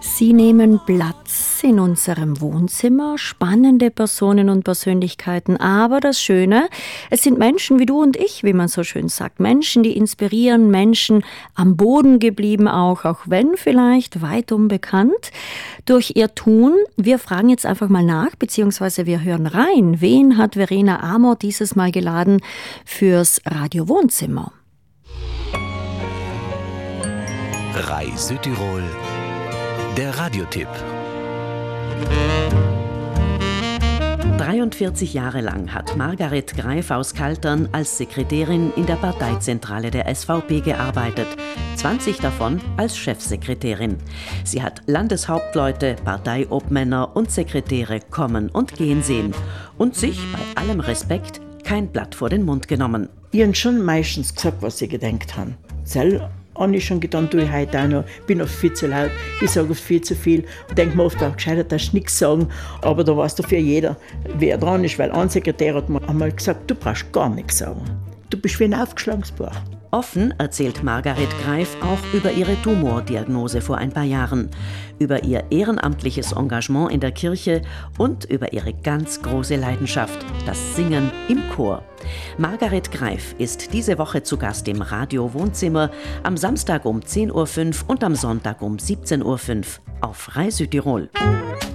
Sie nehmen Platz in unserem Wohnzimmer, spannende Personen und Persönlichkeiten. Aber das Schöne, es sind Menschen wie du und ich, wie man so schön sagt. Menschen, die inspirieren, Menschen am Boden geblieben auch wenn vielleicht weit unbekannt durch ihr Tun. Wir fragen jetzt einfach mal nach, beziehungsweise wir hören rein. Wen hat Verena Amor dieses Mal geladen fürs Radio Wohnzimmer? RAI Südtirol, der Radiotipp. 43 Jahre lang hat Margaret Greif aus Kaltern als Sekretärin in der Parteizentrale der SVP gearbeitet, 20 davon als Chefsekretärin. Sie hat Landeshauptleute, Parteiobmänner und Sekretäre kommen und gehen sehen und sich bei allem Respekt kein Blatt vor den Mund genommen. Ich habe schon meistens gesagt, was ich gedacht habe. Habe ich schon gedacht, du, ich heute auch noch, bin noch viel zu laut, ich sage oft viel zu viel und denke mir oft, gescheiter darfst du nichts sagen, aber da weiß dafür jeder, wer dran ist, weil ein Sekretär hat mir einmal gesagt, du brauchst gar nichts sagen. Du bist wie ein aufgeschlagenes Buch. Offen erzählt Margaret Greif auch über ihre Tumordiagnose vor ein paar Jahren, über ihr ehrenamtliches Engagement in der Kirche und über ihre ganz große Leidenschaft, das Singen im Chor. Margaret Greif ist diese Woche zu Gast im Radio Wohnzimmer, am Samstag um 10.05 Uhr und am Sonntag um 17.05 Uhr auf RAI Südtirol.